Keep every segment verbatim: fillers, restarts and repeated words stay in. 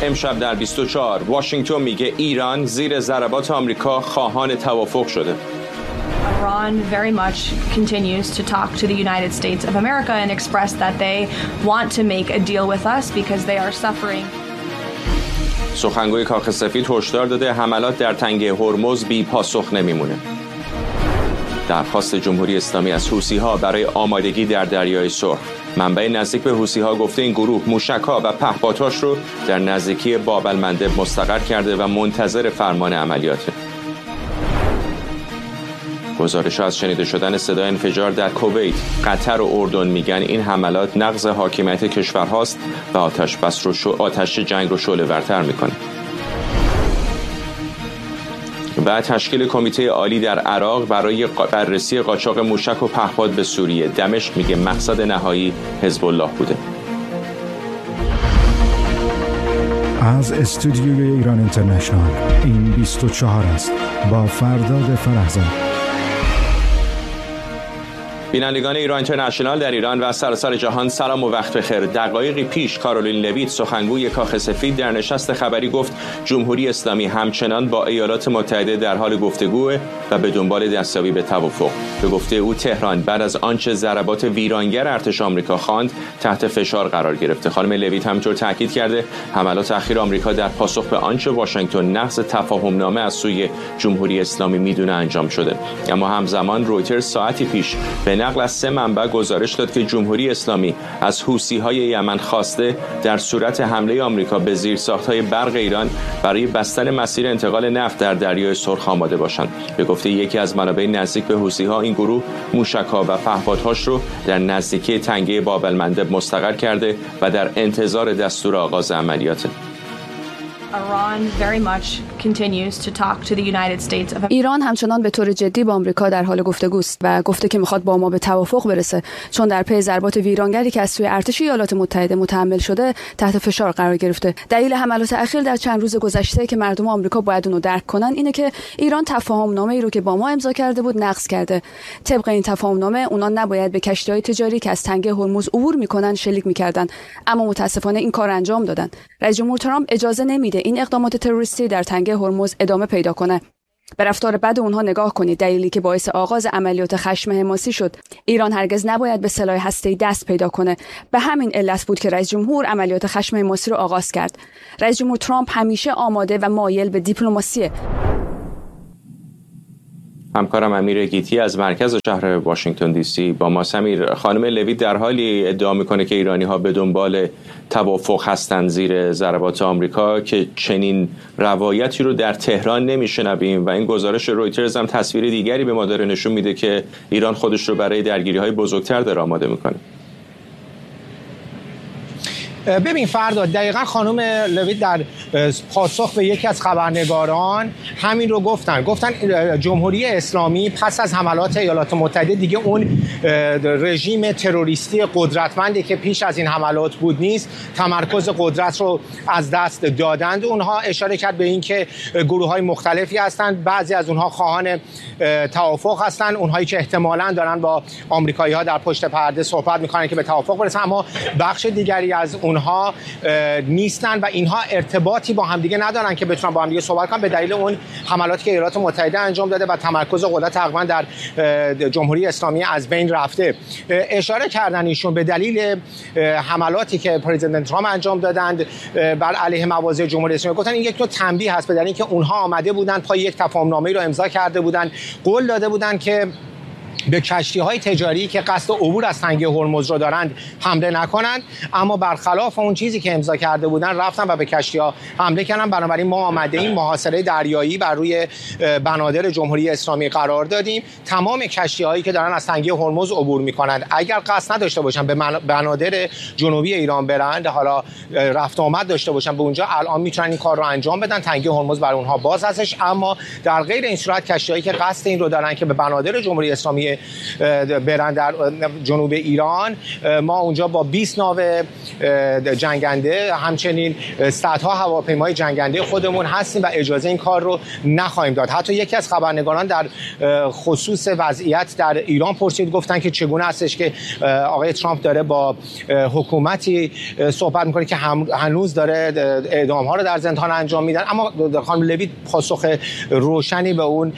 امشب در بیست و چهار واشنگتن میگه ایران زیر ضربات آمریکا خواهان توافق شده. Iran very much continues to talk to the United States of America and express that they want to make a deal with us because they are suffering. سخنگوی کاخ سفید هشدار داده حملات در تنگه هرمز بی پاسخ نمیمونه. درخواست جمهوری اسلامی از حوثی‌ها برای آمادگی در دریای سرخ. منبع نزدیک به حوثی‌ها گفته این گروه موشک‌ها و پهپادهاش رو در نزدیکی باب المندب مستقر کرده و منتظر فرمان عملیاته. گزارش‌ها از شنیده شدن صدای انفجار در کویت، قطر و اردن میگن این حملات نقض حاکمیت کشورهاست و آتش بس رو شو آتش جنگ رو شعله‌ورتر میکنه. و تشکیل کمیته عالی در عراق برای بررسی قاچاق موشک و پهپاد به سوریه. دمشق میگه مقصد نهایی حزب الله بوده. از استودیوی ایران اینترنشنال این بیست و چهار است با فرداد فرهزاد. بینندگان ایران اینترنشنال در ایران و سراسر جهان سلام و وقت بخیر. دقایقی پیش کارولین لویت سخنگوی کاخ سفید در نشست خبری گفت جمهوری اسلامی همچنان با ایالات متحده در حال گفتگو و به دنبال دستیابی به توافق. به گفته او تهران بعد از آنچه ضربات ویرانگر ارتش آمریکا خواند تحت فشار قرار گرفته. خانم لویت همینطور تاکید کرده حملات اخیر آمریکا در پاسخ به آنچه واشنگتن نقض تفاهم نامه از سوی جمهوری اسلامی میدونه انجام شده. اما همزمان رویترز ساعتی پیش به نقل از سه منبع گزارش داد که جمهوری اسلامی از حوثی‌های یمن خواسته در صورت حمله آمریکا به زیرساخت‌های برق ایران برای بستن مسیر انتقال نفت در دریای سرخ آماده باشند. به گفته یکی از منابع نزدیک به حوثی‌ها این گروه موشک‌ها و پهپادهاش رو در نزدیکی تنگه باب المندب مستقر کرده و در انتظار دستور آغاز عملیات. ایران همچنان به طور جدی با آمریکا در حال گفتگوست و گفته که میخواد با ما به توافق برسه، چون در پی ضربات ویرانگری که از سوی ارتش ایالات متحده متحمل شده تحت فشار قرار گرفته. دلیل حملات اخیر در چند روز گذشته که مردم آمریکا باید اونو درک کنن اینه که ایران تفاهم نامه‌ای رو که با ما امضا کرده بود نقض کرده. طبق این تفاهم نامه اونا نباید به کشتی‌های تجاری که از تنگه هرمز عبور میکنن شلیک میکردن، اما متاسفانه این کار انجام دادن. رئیس جمهور ترامپ اجازه نمیده این اقدامات تروریستی در تنگه هرمز ادامه پیدا کنه. به رفتار بد اونها نگاه کنید. دلیلی که باعث آغاز عملیات خشم حماسی شد. ایران هرگز نباید به سلاح هسته‌ای دست پیدا کنه. به همین علت بود که رئیس جمهور عملیات خشم حماسی رو آغاز کرد. رئیس جمهور ترامپ همیشه آماده و مایل به دیپلماسیه. همکارم امیر گیتی از مرکز شهر واشنگتن دی سی با ما. امیر، خانم لویت در حالی ادعا میکنه که ایرانی‌ها به دنبال توافق هستند زیر ضربات آمریکا که چنین روایتی رو در تهران نمیشنویم و این گزارش رویترز هم تصویر دیگری به ما داره نشون میده که ایران خودش رو برای درگیری‌های بزرگتر داره آماده میکنه. ببین فردا دقیقا خانم لویت در پاسخ به یکی از خبرنگاران همین رو گفتن گفتن جمهوری اسلامی پس از حملات ایالات متحده دیگه اون رژیم تروریستی قدرتمندی که پیش از این حملات بود نیست، تمرکز قدرت رو از دست دادند. اونها اشاره کرد به این که گروه‌های مختلفی هستند، بعضی از اونها خواهان توافق هستند، اونهایی که احتمالاً دارن با آمریکایی‌ها در پشت پرده صحبت می‌کنن که به توافق برسن، اما بخش دیگری از اونها نیستن و اینها ارتباطی با همدیگه ندارن که بتونن با همدیگه صحبت کنن به دلیل اون حملاتی که ایالات متحده انجام داده و تمرکز قدرت تقریبا در جمهوری اسلامی از بین رفته. اشاره کردن ایشون به دلیل حملاتی که پرزیدنت ترامپ انجام دادند بر علیه مواضع جمهوری اسلامی، گفتن این یک نوع تنبیه هست به دلیل اینکه اونها آمده بودن پای یک تفاهم‌نامه‌ای رو امضا کرده بودن، قول داده بودن که به کشتی‌های تجاری که قصد عبور از تنگه هرمز رو دارند حمله نکنند، اما برخلاف اون چیزی که امضا کرده بودن رفتن و به کشتی‌ها حمله کردن. بنابراین ما آمده این محاصره دریایی بر روی بنادر جمهوری اسلامی قرار دادیم. تمام کشتی‌هایی که دارن از تنگه هرمز عبور می‌کنند اگر قصد نداشته باشن به بنادر جنوبی ایران برند، حالا رفت آمد داشته باشن به اونجا، الان میتونن این کار رو انجام بدن. تنگه هرمز بر اونها باز هستش، اما در غیر این صورت کشتی‌هایی که قصد این رو دارن که به بنادر جمهوری اسلامی اسلامی برن در جنوب ایران، ما اونجا با بیست ناو جنگنده همچنین صدها هواپیمای جنگنده خودمون هستیم و اجازه این کار رو نخواهیم داد. حتی یکی از خبرنگاران در خصوص وضعیت در ایران پرسید، گفتن که چگونه هستش که آقای ترامپ داره با حکومتی صحبت میکنه که هنوز داره اعدام ها رو در زندان انجام میدن. اما خانم لویت پاسخ روشنی به اون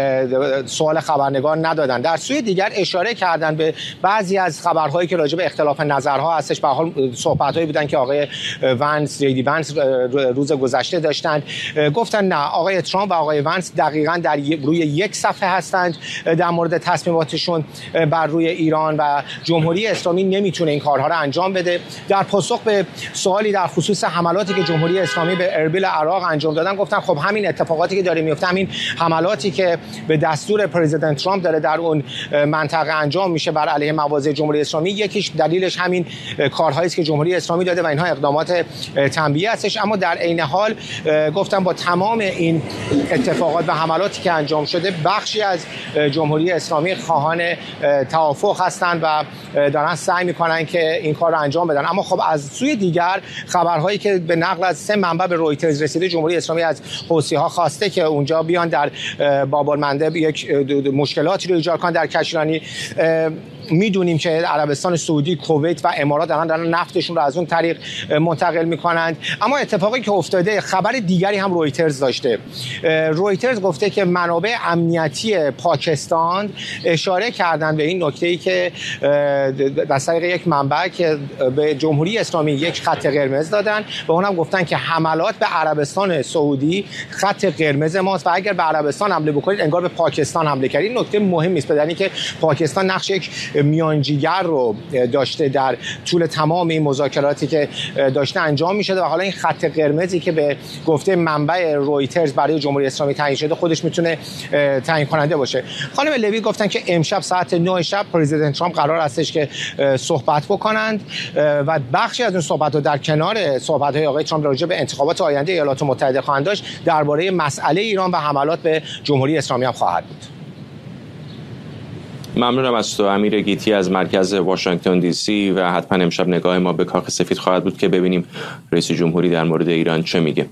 سوال خبرنگار ندادن. در سوی دیگر اشاره کردن به بعضی از خبرهایی که راجع به اختلاف نظرها هستش. به حال صحبت‌هایی بودن که آقای ونس جی دی ونس روز گذشته داشتن، گفتن نه، آقای ترامپ و آقای ونس دقیقاً در روی یک صفحه هستند در مورد تصمیماتشون بر روی ایران و جمهوری اسلامی نمیتونه این کارها رو انجام بده. در پاسخ به سوالی در خصوص حملاتی که جمهوری اسلامی به اربیل عراق انجام دادن، گفتن خب همین اتفاقاتی که داره میفته، همین حملاتی که به دستور پرزیدنت ترامپ داره در اون منطقه انجام میشه بر علیه مواضع جمهوری اسلامی، یکیش دلیلش همین کارهایی است که جمهوری اسلامی داده و اینها اقدامات تنبیه هستش. اما در عین حال گفتم با تمام این اتفاقات و حملاتی که انجام شده، بخشی از جمهوری اسلامی خواهان توافق هستند و دارن سعی میکنن که این کار رو انجام بدن. اما خب از سوی دیگر خبرهایی که به نقل از سه منبع به رویترز رسیده، جمهوری اسلامی از حوثی‌ها خواسته که اونجا بیان در باب المندب یک مشکلاتی رو ایجاد کنن در کشتیرانی. میدونیم که عربستان سعودی، کویت و امارات دارن دارن نفتشون رو از اون طریق منتقل میکنند. اما اتفاقی که افتاده، خبر دیگری هم رویترز داشته. رویترز گفته که منابع امنیتی پاکستان اشاره کردن به این نکته‌ای که در طریق یک منبع که به جمهوری اسلامی یک خط قرمز دادن و اونم گفتن که حملات به عربستان سعودی خط قرمز ماست و اگر به عربستان حمله بکنید انگار به پاکستان حمله کردید. این نکته مهمی است، بدانی که پاکستان نقش یک میانجیگر رو داشته در طول تمام این مذاکراتی که داشته انجام می‌شده و حالا این خط قرمزی که به گفته منبع رویترز برای جمهوری اسلامی تعیین شده خودش میتونه تعیین کننده باشه. خانم لویت گفتن که امشب ساعت نه شب پرزیدنت ترامپ قرار هستش که صحبت بکنند و بخشی از اون صحبت‌ها در کنار صحبت‌های آقای ترامپ راجع به انتخابات آینده ایالات متحده خواهند داشت، درباره مسئله ایران و حملات به جمهوری اسلامی هم خواهد بود. ممنونم از تو امیر گیتی از مرکز واشنگتن دی سی و حتما امشب نگاه ما به کاخ سفید خواهد بود که ببینیم رئیس جمهوری در مورد ایران چه میگه.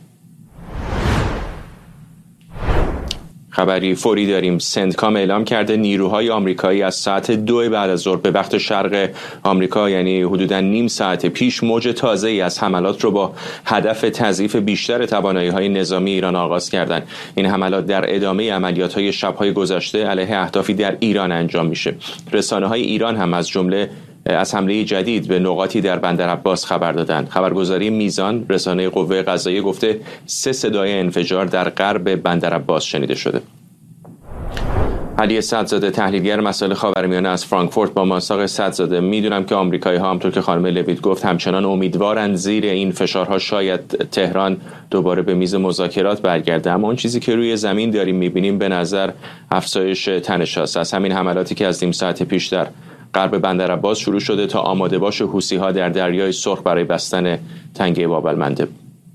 خبری فوری داریم. سنتکام اعلام کرده نیروهای آمریکایی از ساعت دو بعد از ظهر به وقت شرق آمریکا، یعنی حدوداً نیم ساعت پیش، موج تازه‌ای از حملات رو با هدف تضعیف بیشتر توانایی‌های نظامی ایران آغاز کردند. این حملات در ادامه عملیات‌های شب‌های گذشته علیه اهدافی در ایران انجام میشه. رسانه‌های ایران هم از جمله از حمله جدید به نقاطی در بندر عباس خبر دادند. خبرگزاری میزان رسانه قوه قضاییه گفته سه صدای انفجار در غرب بندر عباس شنیده شده. علی صدزاده تحلیلگر مسائل خاورمیانه از فرانکفورت با ما. آقای صدزاده، میدونم که آمریکایی‌ها همونطور که خانم لویت گفت همچنان امیدوارن زیر این فشارها شاید تهران دوباره به میز مذاکرات برگرده، اما اون چیزی که روی زمین داریم میبینیم به نظر افزایش تنش‌هاست. از همین حملاتی که از نیم ساعت پیش در غرب بندر عباس شروع شده تا آماده باش حوثی‌ها در دریای سرخ برای بستن تنگه باب المندب.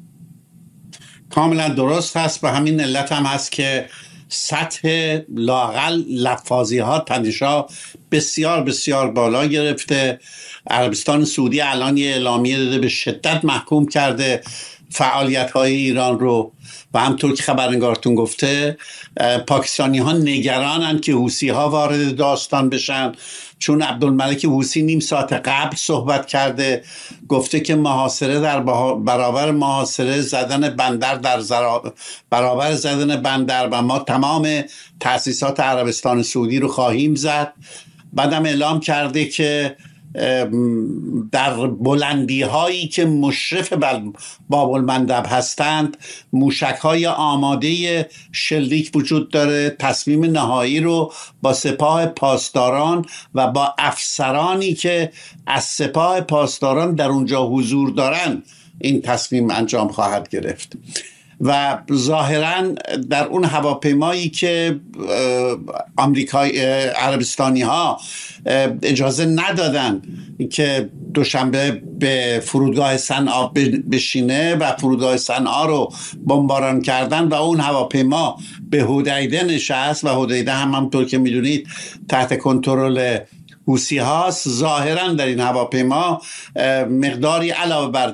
کاملا درست هست. به همین علت هم هست که سطح لااقل لفاظی ها تنش‌ها بسیار بسیار بالا گرفته. عربستان سعودی الان یه اعلامیه داده به شدت محکوم کرده فعالیت های ایران رو و همطور که خبرنگارتون گفته پاکستانی ها نگرانن که حوثی ها وارد داستان بشن، چون عبدالملک حوثی نیم ساعت قبل صحبت کرده، گفته که محاصره در برابر محاصره زدن بندر در برابر زدن بندر و ما تمام تأسیسات عربستان سعودی رو خواهیم زد. بعدم اعلام کرده که در بلندی هایی که مشرف بر باب المندب هستند موشک های آماده شلیک وجود داره. تصمیم نهایی رو با سپاه پاسداران و با افسرانی که از سپاه پاسداران در اونجا حضور دارن این تصمیم انجام خواهد گرفت. و ظاهراً در اون هواپیمایی که آمریکای عربستانی ها اجازه ندادن که دوشنبه به فرودگاه صنعا بشینه و فرودگاه صنعا رو بمباران کردن و اون هواپیما به حدیده نشست و حدیده هم همونطور که میدونید تحت کنترل حوثی هاست. ظاهرا در این هواپیما مقداری علاوه بر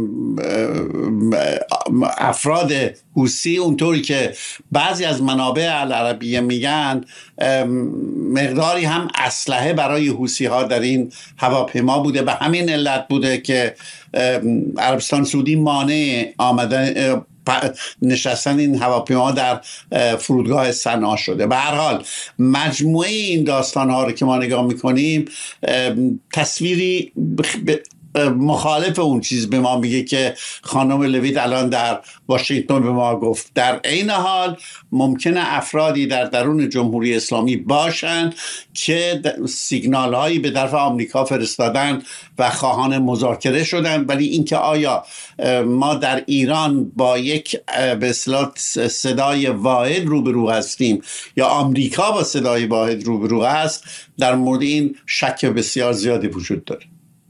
افراد حوثی، اونطوری که بعضی از منابع العربیه میگن، مقداری هم اسلحه برای حوثی ها در این هواپیما بوده. به همین علت بوده که عربستان سعودی مانع آمدن نشستن این هواپیما در فرودگاه صنعا شده. به هر حال مجموعه این داستان ها رو که ما نگاه میکنیم تصویری مخالف اون چیز به ما میگه که خانم لوید الان در واشنگتن به ما گفت. در عین حال ممکنه افرادی در درون جمهوری اسلامی باشن که سیگنال هایی به طرف آمریکا فرستادن و خواهان مذاکره شدن، ولی اینکه آیا ما در ایران با یک به اصطلاح صدای واحد روبرو هستیم یا آمریکا با صدای واحد روبرو هست، در مورد این شک بسیار زیادی وجود داره.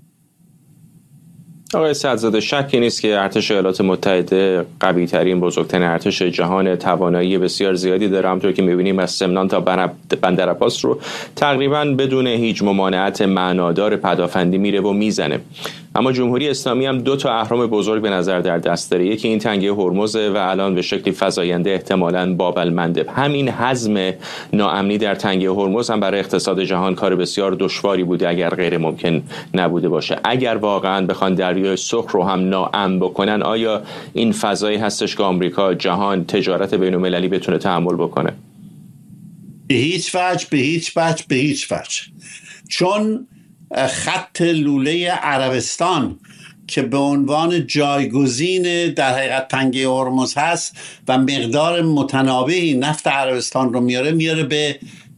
آقای سعدزاده، شکی نیست که ارتش ایالات متحده قوی ترین بزرگترین ارتش جهان، توانایی بسیار زیادی داره. همونطور که میبینیم از سمنان تا بندر عباس رو تقریبا بدون هیچ ممانعت معنادار پدافندی میره و میزنه. اما جمهوری اسلامی هم دو تا اهرام بزرگ به نظر در دست داره. یکی این تنگه هرمز و الان به شکلی فزاینده احتمالاً باب المندب. همین هضم ناامنی در تنگه هرمز هم برای اقتصاد جهان کار بسیار دشواری بوده اگر غیر ممکن نبوده باشه. اگر واقعاً بخوان دریای سرخ رو هم ناامن بکنن، آیا این فضایی هستش که آمریکا، جهان، تجارت بین‌المللی بتونه تحمل بکنه؟ به هیچ وجه، به هیچ وجه، به هیچ وجه. چون خط لوله عربستان که به عنوان جایگزین در حقیقت تنگه هرمز هست و مقدار متناوبی نفت عربستان رو میاره میاره به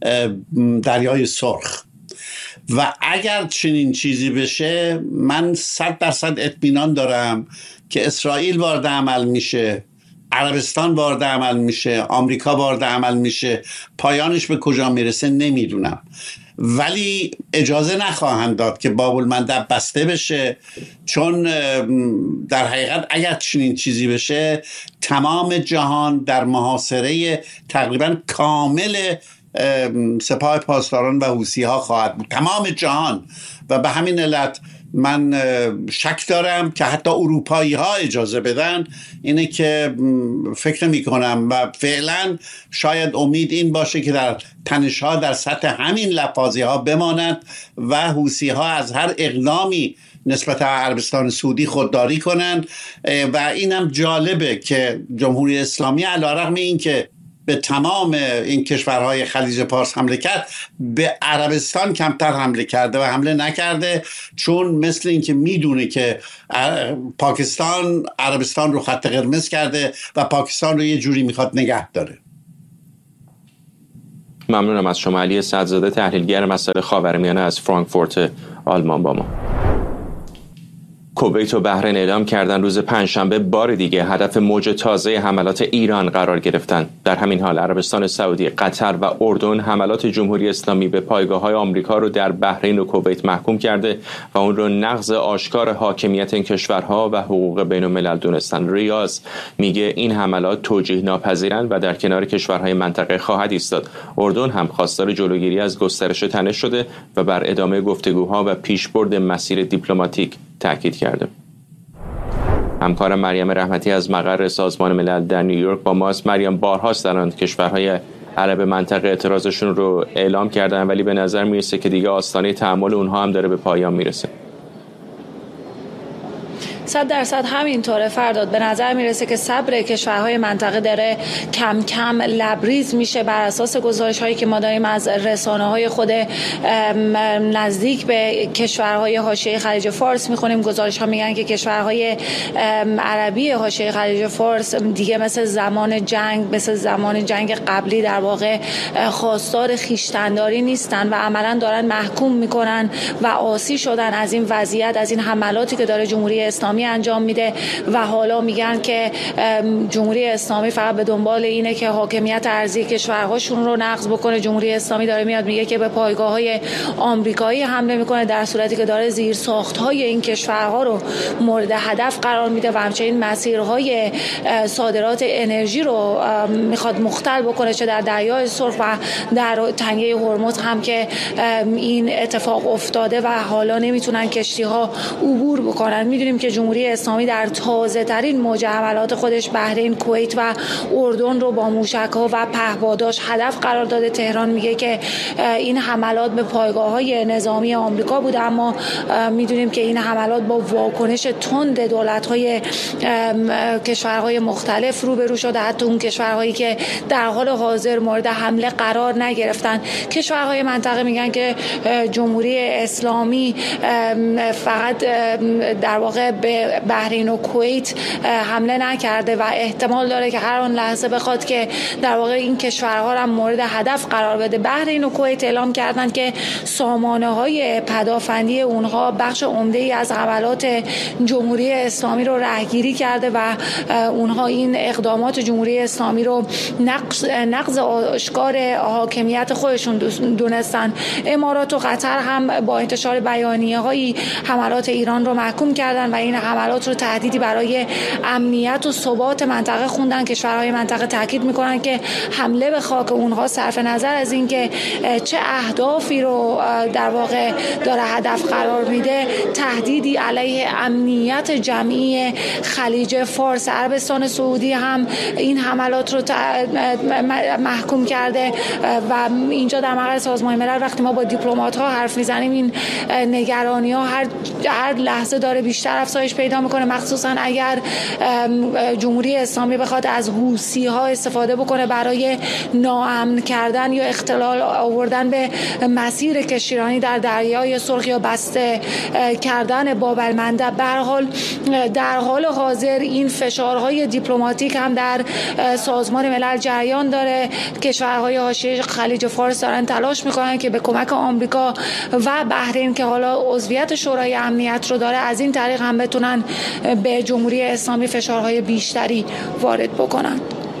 دریای سرخ، و اگر چنین چیزی بشه من صد درصد اطمینان دارم که اسرائیل وارد عمل میشه، عربستان وارد عمل میشه، آمریکا وارد عمل میشه. پایانش به کجا میرسه نمیدونم، ولی اجازه نخواهند داد که باب المندب بسته بشه، چون در حقیقت اگر چنین چیزی بشه تمام جهان در محاصره تقریبا کامل سپاه پاسداران و حوثی ها خواهد بود، تمام جهان. و به همین علت من شک دارم که حتی اروپایی ها اجازه بدن، اینه که فکر نمی کنم و فعلا شاید امید این باشه که در تنش ها در سطح همین لفاظی ها بماند و حوثی ها از هر اقدامی نسبت به عربستان سعودی خودداری کنند. و اینم جالبه که جمهوری اسلامی علیرغم این که به تمام این کشورهای خلیج پارس حمله کرد، به عربستان کمتر حمله کرده و حمله نکرده، چون مثل این که میدونه که پاکستان عربستان رو خط قرمز کرده و پاکستان رو یه جوری میخواد نگه داره. ممنونم از شما علی سعدزاده، تحلیلگر مسائل خاورمیانه از فرانکفورت آلمان با ما. کویت و بحرین اعلام کردن روز پنجشنبه بار دیگه هدف موج تازه حملات ایران قرار گرفتن. در همین حال عربستان سعودی، قطر و اردن حملات جمهوری اسلامی به پایگاه‌های آمریکا رو در بحرین و کویت محکوم کرده و اون رو نقض آشکار حاکمیت این کشورها و حقوق بین‌الملل دونستن. ریاض میگه این حملات توجیه ناپذیرند و در کنار کشورهای منطقه خواهد ایستاد. اردن هم خواستار جلوگیری از گسترش تنش شده و بر ادامه گفتگوها و پیشبرد مسیر دیپلماتیک تاکید کرده. همکارم مریم رحمتی از مقر سازمان ملل در نیویورک با ماست. مریم، بارهاست الان کشورهای عرب منطقه اعتراضشون رو اعلام کردن، ولی به نظر میرسه که دیگه آستانه تحمل اونها هم داره به پایان میرسه. صد درصد همینطوره فرداد. به نظر میرسه که صبر کشورهای منطقه داره کم کم لبریز میشه. بر اساس گزارش هایی که ما داریم از رسانه های خود نزدیک به کشورهای حاشیه خلیج فارس میخونیم، گزارش ها میگن که کشورهای عربی حاشیه خلیج فارس دیگه مثل زمان جنگ مثل زمان جنگ قبلی در واقع خواستار خویشتنداری نیستن و عملا دارن محکوم میکنن و عاصی شدن از این وضعیت، از این حملاتی که داره جمهوری اسلامی اسلامی انجام میده و حالا میگن که جمهوری اسلامی فقط به دنبال اینه که حاکمیت ارضی کشورهاشون رو نقض بکنه. جمهوری اسلامی داره میاد میگه که به پایگاه‌های آمریکایی حمله میکنه، در صورتی که داره زیر ساخت‌های این کشورها رو مورد هدف قرار میده و همچنین مسیرهای صادرات انرژی رو میخواد مختل بکنه، چه در دریای سرخ و در تنگه هرمز هم که این اتفاق افتاده و حالا نمیتونن کشتی‌ها عبور بکنن. میدونیم که جمهوری اسلامی در تازه ترین موج حملات خودش بحرین، کویت و اردن رو با موشک‌ها و پهپاداش هدف قرار داده. تهران میگه که این حملات به پایگاه‌های نظامی آمریکا بوده، اما میدونیم که این حملات با واکنش تند دولت‌های کشورهای مختلف روبرو شده، حتی اون کشورهایی که در حال حاضر مورد حمله قرار نگرفتن. کشورهای منطقه میگن که جمهوری اسلامی فقط در واقع به بحرین و کویت حمله نکرده و احتمال داره که هر آن لحظه بخواد که در واقع این کشورها را مورد هدف قرار بده. بحرین و کویت اعلام کردند که سامانه‌های پدافندی اونها بخش عمده‌ای از حملات جمهوری اسلامی رو رهگیری کرده و اونها این اقدامات جمهوری اسلامی رو نقض نقض آشکار حاکمیت خودشون دونستن. امارات و قطر هم با انتشار بیانیه‌هایی حملات ایران رو محکوم کردن و این حملات رو تهدیدی برای امنیت و ثبات منطقه خوندن. کشورهای منطقه تاکید میکنن که حمله به خاک اونها صرف نظر از اینکه چه اهدافی رو در واقع داره هدف قرار میده، تهدیدی علیه امنیت جمعی خلیج فارس. عربستان سعودی هم این حملات رو محکوم کرده و اینجا در مقر سازمان ملل وقتی ما با دیپلمات ها حرف میزنیم این نگرانی ها هر هر لحظه داره بیشتر افزایش پیدا میکنه، مخصوصا اگر جمهوری اسلامی بخواد از حوثی ها استفاده بکنه برای ناامن کردن یا اختلال آوردن به مسیر کشتیرانی در دریای سرخ یا بسته کردن باب المندب. به هر حال در حال حاضر این فشارهای دیپلماتیک هم در سازمان ملل جریان داره. کشورهای حاشیه خلیج فارس دارن تلاش میکنن که به کمک آمریکا و بحرین که حالا عضویت شورای امنیت رو داره از این طریق هم بتونن به جمهوری اسلامی فشارهای بیشتری وارد بکنن.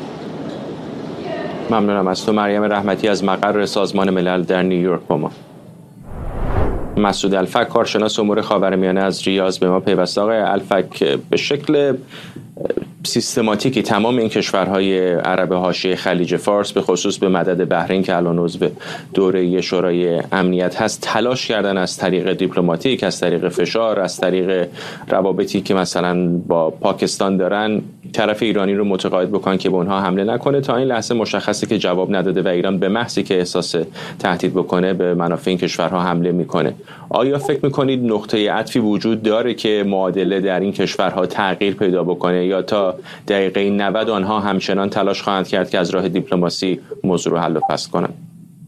ممنونم از تو مریم رحمتی از مقر سازمان ملل در نیویورک با ما. مسعود الفک کارشناس امور خاورمیانه از ریاض به ما پیوسته. آقای الفک، به شکل سیستماتیکی تمام این کشورهای عرب حاشیه خلیج فارس به خصوص به مدد بحرین که الان عضو دوره شورای امنیت هست تلاش کردن از طریق دیپلماتیک، از طریق فشار، از طریق روابطی که مثلا با پاکستان دارن طرف ایرانی رو متقاعد بکنن که به اونها حمله نکنه. تا این لحظه مشخصه که جواب نداده و ایران به محضی که احساس تهدید بکنه به منافع این کشورها حمله میکنه. آیا فکر میکنید نقطه عطفی وجود داره که معادله در این کشورها تغییر پیدا بکنه یا تا دقیقه نود آنها همچنان تلاش خواهند کرد که از راه دیپلماسی موضوع رو حل و فصل کنند؟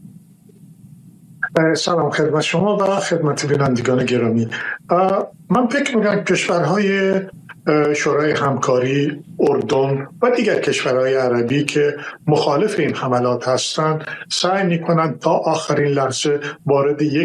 سلام خدمت شما و خدمت بینندگان گرامی. من فکر میکنم کشورهای شورای همکاری، اردن و دیگر کشورهای عربی که مخالف این حملات هستند سعی میکنند تا آخرین لحظه وارد یک